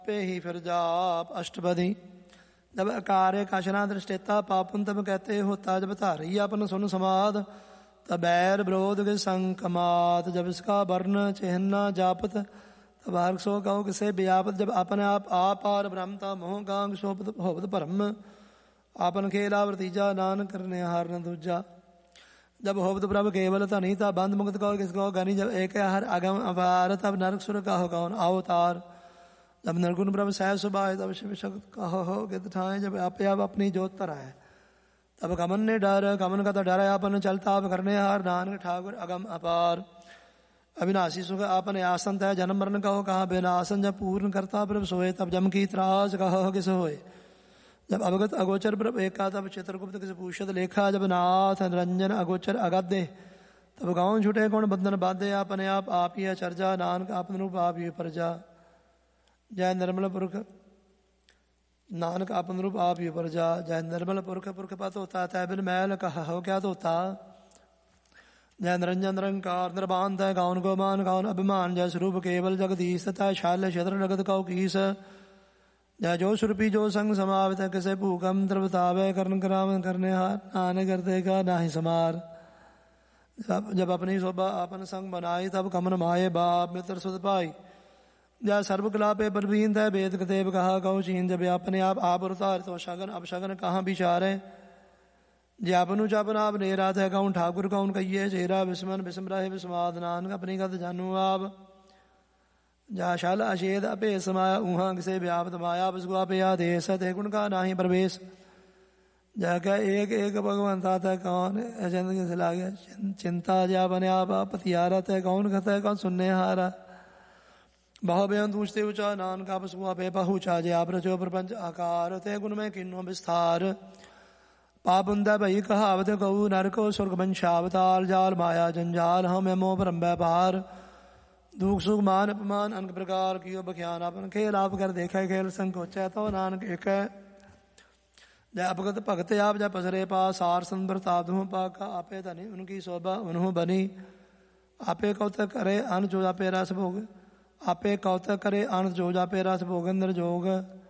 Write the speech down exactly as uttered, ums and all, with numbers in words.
पे ही फिर जाप अष्टपदी। जब अकार्य काशना दृष्टेता पापुन तब कहते होता। जब धारी अपन सुन समाद तब बैर विरोध के संकमात। जब इसका वर्ण चिन्ह जापत तब हर्ष सो कहो किसे व्यापत। जब अपने आप आपार ब्रह्मता मोह गांग शोपत होपत भरम। आपन खेला वृतीजा नान करने हार न दूजा। जब होपत प्रभ केवल धनी था बंद मुक्त कहो किसको गनी। जब एक हर अगम अपार तब नरक सुर कहो कौन अवतार। जब निर्गुण प्रभ सह सुभाए तब शिव शक्त कहो हो गित ठाए। जब आप आप अपनी जोत तराए तब गमन ने डर गमन का तो डर आपन चलता अब करने हार। नानक ठाकुर अगम अपार अविनाशी सुख आपने आसन तय जन्म मरण कहो कहाँ बिनासन। जब पूर्ण करता प्रभ सोए तब जम की त्रास कहो किस होए। जब अवगत अगोचर प्रभ एका तब चित्रगुप्त किस पूषत लेखा। जब नाथ निरंजन अगोचर अगाधे तब गाँव छुटे कौन बंधन बाधे। अपने आप आप ही चर्चा नानक आपन रूप आप ही प्रजा। जय निर्मल पुरख नानक आपन रूप आप ही प्रजा। जय निर्मल पुरख पुरख पत होता तय बिन मैल कहा हो क्या धोता। जय निरंजन निरंकार निर्बांध है गाउन गोमान गाउन अभिमान। जय स्वरूप केवल जगदीश तथा शाल्य क्षेत्र नगद कौ कीस। जय जो सुरपी जो संग समावित है किसे भूकम द्रवतावे कर्ण करावन करने हार। नान करते का नाही समार। जब, जब अपनी शोभा आपन संग बनाई तब कमन माए बाप मित्र सुध पाई। जय सर्व कला पे परवीन है वेद कतेब कहा कहो चीन। जब अपने आप आप उतार तो शगन अब शगन कहाँ विचारे। जय अपनु जपन आप नेरात है कौन ठाकुर कौन कहिए। चेरा विस्मन विस्म रहे विस्माद नानक अपनी गत जानू आप। जा शाल अशेद अपे समाया ऊहा किसे व्यापत माया बसगु आप आदेश है गुण का नाही प्रवेश। जा क्या एक एक भगवंता था कौन जिंदगी से लागे चिंता। जय अपने आप पतियारत है कौन कहता है कौन सुनने हारा। बहु बेअंत ऊंचते ऊंचा नान का बसगुआ पे पहुँचा। जय आप रचो प्रपंच आकार ते गुण में किन्नो विस्तार। पापुंदा भई कहावत कहू नरको स्वर्ग वंशावतार। जाल माया जंजाल हम मोह परम व्यापार। दुख सुख मान अपमान अनेक प्रकार कियो बख्यान। अपन खेल आप कर देखा खेल संकोचा तो नानक एक है। जय अपगत भगत आप जय पसरे पास सार संप्रताप दूँ पाका। आपे धनी उनकी शोभा उन्हों बनी। आपे कौतक करे अन जो आपे रस भोग। आपे कौतक करे अन जो जापे रस भोगंद्र जोग।